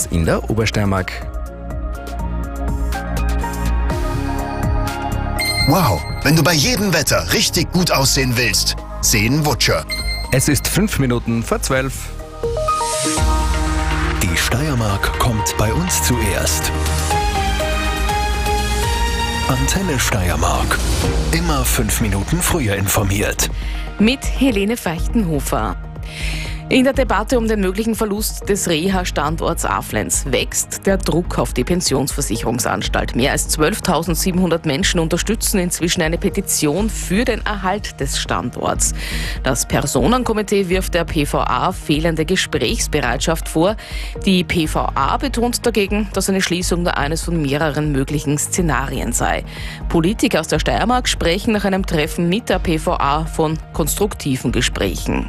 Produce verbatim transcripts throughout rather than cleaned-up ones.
Platz in der Obersteiermark. Wow, wenn du bei jedem Wetter richtig gut aussehen willst, sehen Wutscher. Es ist fünf Minuten vor zwölf. Die Steiermark kommt bei uns zuerst. Antenne Steiermark. Immer fünf Minuten früher informiert. Mit Helene Feichtenhofer. In der Debatte um den möglichen Verlust des Reha-Standorts Aflenz wächst der Druck auf die Pensionsversicherungsanstalt. Mehr als zwölftausendsiebenhundert Menschen unterstützen inzwischen eine Petition für den Erhalt des Standorts. Das Personenkomitee wirft der P V A fehlende Gesprächsbereitschaft vor. Die P V A betont dagegen, dass eine Schließung nur eines von mehreren möglichen Szenarien sei. Politiker aus der Steiermark sprechen nach einem Treffen mit der P V A von konstruktiven Gesprächen.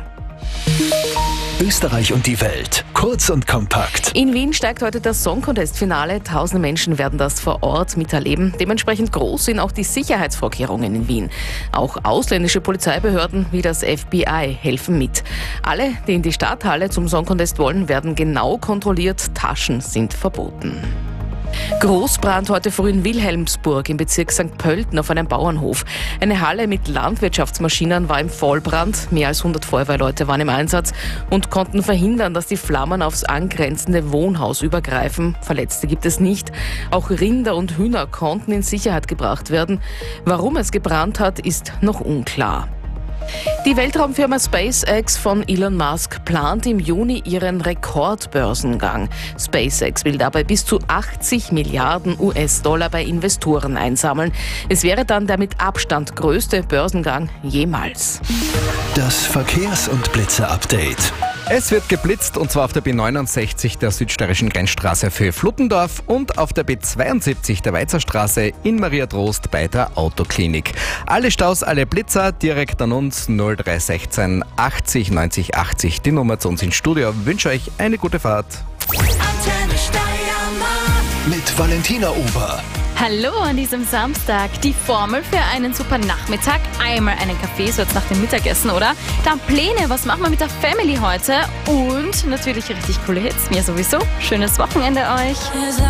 Österreich und die Welt. Kurz und kompakt. In Wien steigt heute das Song Contest-Finale. Tausende Menschen werden das vor Ort miterleben. Dementsprechend groß sind auch die Sicherheitsvorkehrungen in Wien. Auch ausländische Polizeibehörden wie das F B I helfen mit. Alle, die in die Stadthalle zum Song Contest wollen, werden genau kontrolliert. Taschen sind verboten. Großbrand heute früh in Wilhelmsburg im Bezirk Sankt Pölten auf einem Bauernhof. Eine Halle mit Landwirtschaftsmaschinen war im Vollbrand. Mehr als hundert Feuerwehrleute waren im Einsatz und konnten verhindern, dass die Flammen aufs angrenzende Wohnhaus übergreifen. Verletzte gibt es nicht. Auch Rinder und Hühner konnten in Sicherheit gebracht werden. Warum es gebrannt hat, ist noch unklar. Die Weltraumfirma SpaceX von Elon Musk plant im Juni ihren Rekordbörsengang. SpaceX will dabei bis zu achtzig Milliarden U S-Dollar bei Investoren einsammeln. Es wäre dann der mit Abstand größte Börsengang jemals. Das Verkehrs- und Blitzer-Update. Es wird geblitzt und zwar auf der B neunundsechzig der südsteirischen Grenzstraße für Fluttendorf und auf der B zweiundsiebzig der Weizerstraße in Maria Trost bei der Autoklinik. Alle Staus, alle Blitzer direkt an uns null drei eins sechs achtzig neunzig achtzig. Die Nummer zu uns ins Studio. Ich wünsche euch eine gute Fahrt. Antenne Steiermark. Mit Valentina Ober. Hallo an diesem Samstag. Die Formel für einen super Nachmittag. Einmal einen Kaffee, so jetzt nach dem Mittagessen, oder? Dann Pläne, was machen wir mit der Family heute? Und natürlich richtig coole Hits. Mir sowieso. Schönes Wochenende euch.